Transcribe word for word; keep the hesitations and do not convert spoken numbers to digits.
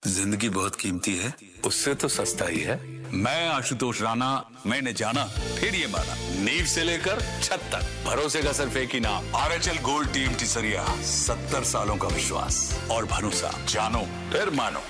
जिंदगी बहुत कीमती है, उससे तो सस्ता ही है। मैं आशुतोष राणा, मैंने जाना फिर ये माना, नींव से लेकर छत तक भरोसे का सिर्फ एक ही नाम, आरएचएल गोल्ड टीम टिसरिया। सत्तर सालों का विश्वास और भरोसा, जानो फिर मानो।